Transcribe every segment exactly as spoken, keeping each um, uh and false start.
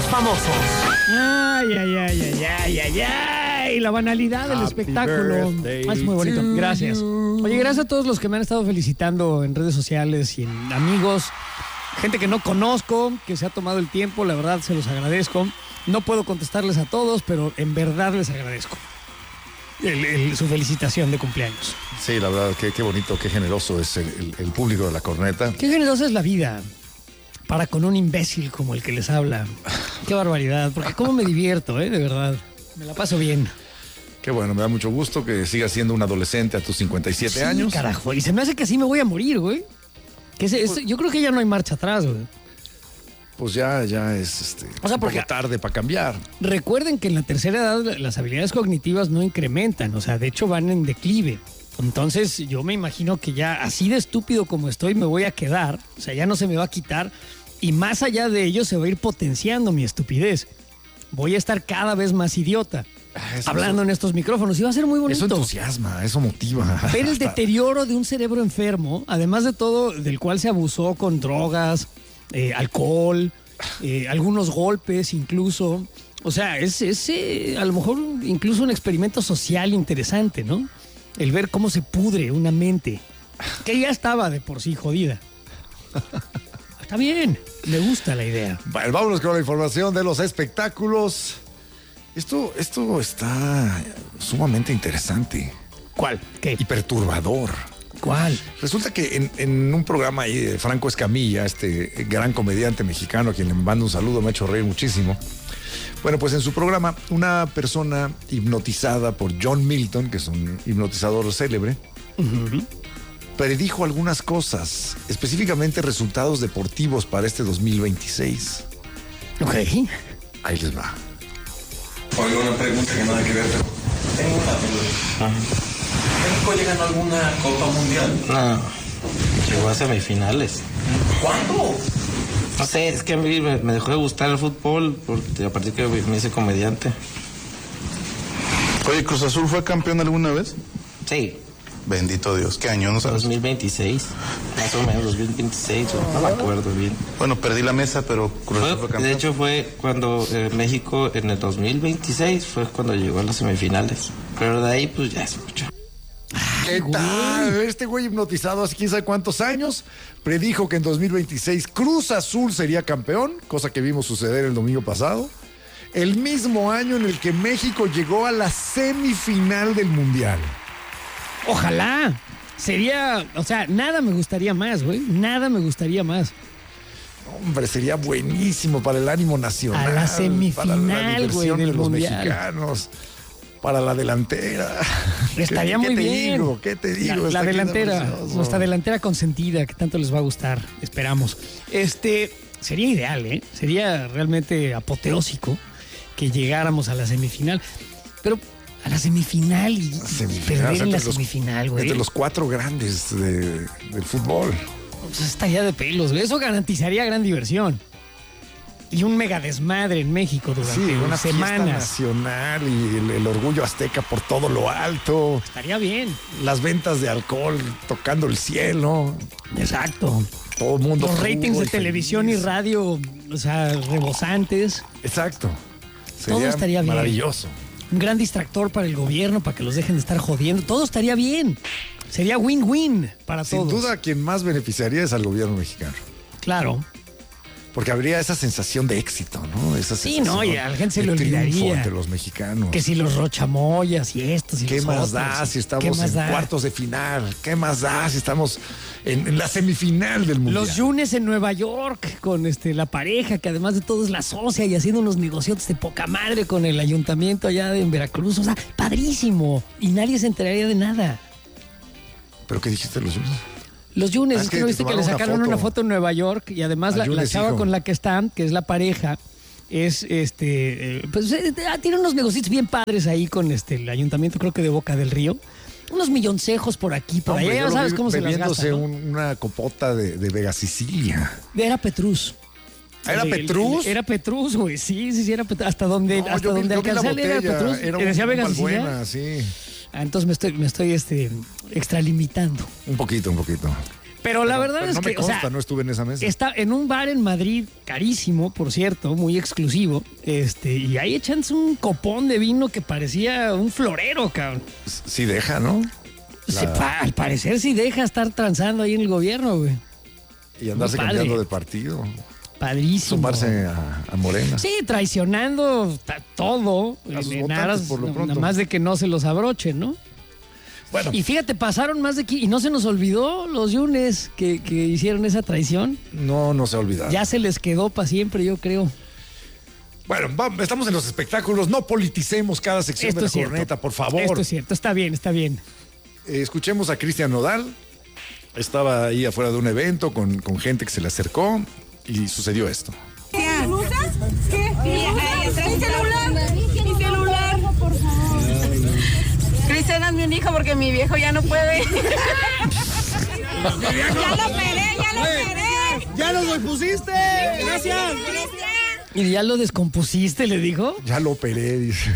famosos. Ay, ay, ay, ay, ay, ay, ay. La banalidad del Happy espectáculo. birthday Ah, es muy bonito. to Gracias. you. Oye, gracias a todos los que me han estado felicitando en redes sociales y en amigos. Gente que no conozco, que se ha tomado el tiempo. La verdad, se los agradezco. No puedo contestarles a todos, pero en verdad les agradezco el, el, su felicitación de cumpleaños. Sí, la verdad, qué, qué bonito, qué generoso es el, el, el público de La Corneta. Qué generosa es la vida para con un imbécil como el que les habla. Qué barbaridad, porque cómo me divierto, ¿eh? De verdad. Me la paso bien. Qué bueno, me da mucho gusto que sigas siendo un adolescente a tus cincuenta y siete Sí, años. carajo, y se me hace que así me voy a morir, güey. Que ese- ese- yo creo que ya no hay marcha atrás, güey. Pues ya, ya es este, O sea, un porque- poco tarde para cambiar. Recuerden que en la tercera edad las habilidades cognitivas no incrementan, o sea, de hecho van en declive. Entonces yo me imagino que ya así de estúpido como estoy me voy a quedar, o sea, ya no se me va a quitar y más allá de ello se va a ir potenciando mi estupidez. Voy a estar cada vez más idiota Eso- hablando en estos micrófonos y va a ser muy bonito. Eso entusiasma, eso motiva. Ver el Hasta- deterioro de un cerebro enfermo, además de todo, del cual se abusó con drogas, eh, alcohol, eh, algunos golpes incluso. O sea, es, es eh, a lo mejor incluso un experimento social interesante, ¿no? El ver cómo se pudre una mente que ya estaba de por sí jodida. Está bien, me gusta la idea. Bueno, vámonos con la información de los espectáculos. Esto, esto está sumamente interesante ¿Cuál? ¿Qué? y perturbador. ¿Cuál? Resulta que en, en un programa ahí de Franco Escamilla, este gran comediante mexicano a quien le mando un saludo, me ha hecho reír muchísimo. Bueno, pues en su programa, una persona hipnotizada por John Milton, que es un hipnotizador célebre, predijo algunas cosas, específicamente resultados deportivos para este dos mil veintiséis. Ok. Ahí les va. Oiga, una pregunta que nada que ver, pero tengo una duda. ¿México ya ganó alguna Copa Mundial? No, llegó a semifinales. ¿Cuándo? No sé, es que a mí me, me dejó de gustar el fútbol porque a partir que me hice comediante. Oye, ¿Cruz Azul fue campeón alguna vez? Sí, Bendito Dios, ¿qué año? No sabes. dos mil veintiséis, más o menos, dos mil veintiséis, no me acuerdo bien. Bueno, perdí la mesa, pero Cruz Azul fue Fue- campeón. de hecho fue cuando eh, México en el dos mil veintiséis fue cuando llegó a las semifinales. Pero de ahí pues ya es mucho. ¿Qué tal? Este güey hipnotizado hace quién sabe cuántos años predijo que en dos mil veintiséis Cruz Azul sería campeón, cosa que vimos suceder el domingo pasado. El mismo año en el que México llegó a la semifinal del Mundial. Ojalá. Sería, o sea, nada me gustaría más, güey. Nada me gustaría más. Hombre, sería buenísimo para el ánimo nacional. A la semifinal, para la diversión güey, del de los Mundial. mexicanos. Para la delantera. Estaría ¿Qué muy te bien. digo? ¿Qué te digo? La, la Está aquí delantera, precioso. nuestra delantera consentida, que tanto les va a gustar, esperamos. Este, sería ideal, ¿eh? Sería realmente apoteósico que llegáramos a la semifinal. Pero a la semifinal y, y Semifinal, perder o sea, en la entre los- semifinal, güey. Entre los cuatro grandes de- del fútbol. Pues estaría de pelos, güey. Eso garantizaría gran diversión. Y un mega desmadre en México durante Sí, una fiesta semanas. nacional y el, el orgullo azteca por todo lo alto. Estaría bien. Las ventas de alcohol tocando el cielo. Exacto. Todo el mundo. Los crudo ratings de y televisión feliz. y radio, o sea, rebosantes. Exacto. Todo Sería estaría bien. maravilloso. Un gran distractor para el gobierno, para que los dejen de estar jodiendo. Todo estaría bien. Sería win-win para Sin todos. duda, quien más beneficiaría es al gobierno mexicano. Claro. Porque habría esa sensación de éxito, ¿no? Esa Sí, sensación no, y a la gente se de le triunfo olvidaría. entre los mexicanos. Que si los rochamoyas y estos y ¿Qué los más otros, da si ¿qué estamos más en da? cuartos de final? ¿Qué más da si estamos en, en la semifinal del Mundial? Los Yunes en Nueva York con este la pareja, que además de todo es la socia y haciendo unos negocios de poca madre con el ayuntamiento allá de en Veracruz. O sea, padrísimo. Y nadie se enteraría de nada. ¿Pero qué dijiste los Yunes? Los Yunes, Ah, es es que que no te viste que le tomaron una sacaron foto. una foto en Nueva York y además A la, la Yunes, chava hijo. con la que están, que es la pareja, es este, eh, pues eh, ah, tiene unos negocios bien padres ahí con este el ayuntamiento, creo que de Boca del Río. Unos milloncejos por aquí, por Hombre, allá, yo ya lo sabes vi cómo se las bebiéndose gasta, ¿no? un- una copota de, de Vega Sicilia. Era Petrus. ¿Era El- Petrus? el- Era Petrus, güey. Sí, sí, sí, era Petrus. Hasta donde, No, hasta yo vi- donde yo vi la alcancé a leer era botella, Petrus. Era que un, decía un Vega Sicilia. Balbuena, sí. Ah, entonces me estoy, me estoy este, extralimitando. Un poquito, un poquito. Pero la verdad Pero es no que, me consta, o sea, no estuve en esa mesa. está en un bar en Madrid, carísimo, por cierto, muy exclusivo, este, y ahí echándose un copón de vino que parecía un florero, cabrón. Sí deja, ¿no? La- Se pa- al parecer sí deja estar transando ahí en el gobierno, güey. Y andarse Muy padre. cambiando de partido. Padrísimo. Sumarse a, a Morena. Sí, traicionando ta- todo A sus en votantes, aras, por lo no- pronto. nada más de que no se los abrochen, ¿no? Bueno, Y fíjate, pasaron más de aquí y no se nos olvidó los Yunes que, que hicieron esa traición. no, no se ha olvidado. Ya se les quedó para siempre, yo creo. Bueno, vamos, estamos en los espectáculos. No politicemos cada sección Esto de la es cierto. corneta, por favor. Esto es cierto, está bien, está bien. Eh, escuchemos a Cristian Nodal. Estaba ahí afuera de un evento con, con gente que se le acercó y sucedió esto. ¿Qué? ¿Blusas? ¿Qué? Mi celular. Mi celular. Por favor. Cristian, hazme un hijo porque mi viejo ya no puede. Ya lo operé, ya lo operé. ¡Ya lo pusiste! ¡Gracias! ¿Y ya lo descompusiste, le dijo? Ya lo operé, dice.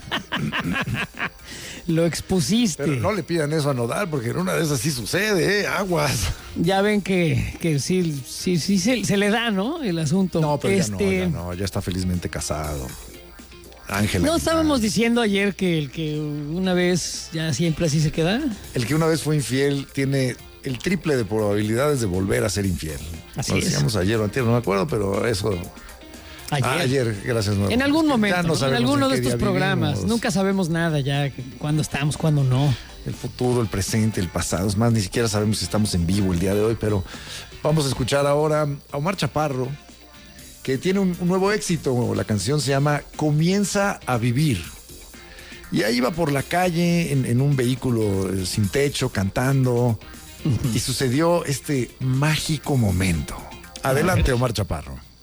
Lo expusiste. Pero no le pidan eso a Nodal porque en una de esas sí sucede, ¿eh? Aguas. Ya ven que, que sí, sí, sí se, se le da, ¿no? El asunto. No, pero este... ya no, ya no, ya está felizmente casado. Ángela. No, Aguilar. estábamos diciendo ayer que el que una vez ya siempre así se queda. El que una vez fue infiel tiene el triple de probabilidades de volver a ser infiel. Así Lo es. decíamos ayer o antier, no me acuerdo, pero eso... Ayer. Ah, ayer, gracias. Nuevo. En algún Ya momento, no ¿no? en sabemos alguno en de qué estos día programas. vivimos. Nunca sabemos nada ya, que- cuándo estamos, cuándo no. El futuro, el presente, el pasado. Es más, ni siquiera sabemos si estamos en vivo el día de hoy, pero vamos a escuchar ahora a Omar Chaparro, que tiene un, un nuevo éxito. La canción se llama Comienza a Vivir. Y ahí iba por la calle en, en un vehículo eh, sin techo, cantando, y sucedió este mágico momento. Adelante, Omar Chaparro.